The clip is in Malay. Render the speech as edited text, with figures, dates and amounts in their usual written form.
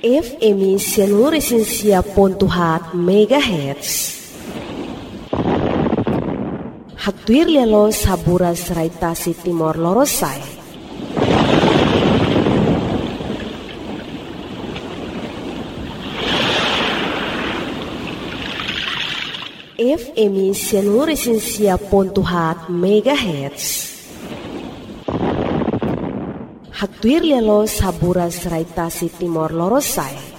FM 104.7 MHz. Hatuir lelo saburas raitasi Timor Lorosai. FM 104.7 MHz. Hatuir lelo saburas raitasi Timor Lorosai.